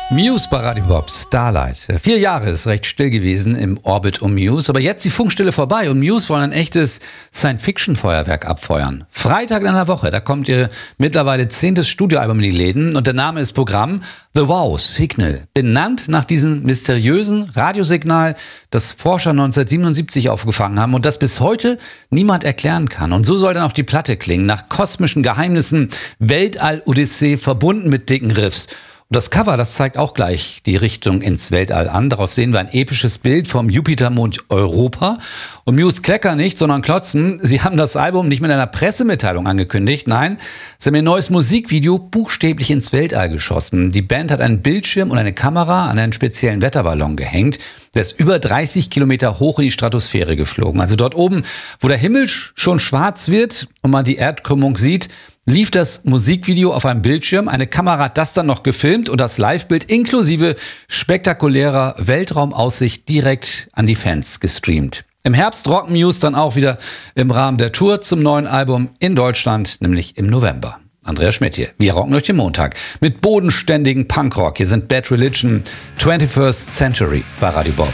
Muse bei Radio Bob, Starlight. 4 Jahre ist recht still gewesen im Orbit um Muse, aber jetzt die Funkstille vorbei und Muse wollen ein echtes Science-Fiction-Feuerwerk abfeuern. Freitag in einer Woche, da kommt ihr mittlerweile 10. Studioalbum in die Läden und der Name ist Programm The Wow Signal. Benannt nach diesem mysteriösen Radiosignal, das Forscher 1977 aufgefangen haben und das bis heute niemand erklären kann. Und so soll dann auch die Platte klingen, nach kosmischen Geheimnissen, Weltall-Odyssee verbunden mit dicken Riffs. Und das Cover, das zeigt auch gleich die Richtung ins Weltall an. Daraus sehen wir ein episches Bild vom Jupitermond Europa. Und Muse kleckern nicht, sondern klotzen. Sie haben das Album nicht mit einer Pressemitteilung angekündigt. Nein, sie haben ihr neues Musikvideo buchstäblich ins Weltall geschossen. Die Band hat einen Bildschirm und eine Kamera an einen speziellen Wetterballon gehängt. Der ist über 30 Kilometer hoch in die Stratosphäre geflogen. Also dort oben, wo der Himmel schon schwarz wird und man die Erdkrümmung sieht, lief das Musikvideo auf einem Bildschirm, eine Kamera hat das dann noch gefilmt und das Livebild inklusive spektakulärer Weltraumaussicht direkt an die Fans gestreamt. Im Herbst rocken Muse dann auch wieder im Rahmen der Tour zum neuen Album in Deutschland, nämlich im November. Andreas Schmidt hier. Wir rocken euch den Montag mit bodenständigen Punkrock. Hier sind Bad Religion, 21st Century bei Radio Bob.